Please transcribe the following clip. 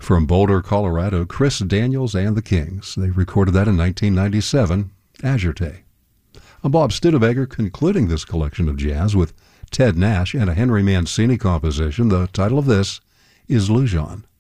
From Boulder, Colorado, Chris Daniels and the Kings. They recorded that in 1997, Azure Day. I'm Bob Studebaker, concluding this collection of jazz with Ted Nash and a Henry Mancini composition. The title of this is Lujan.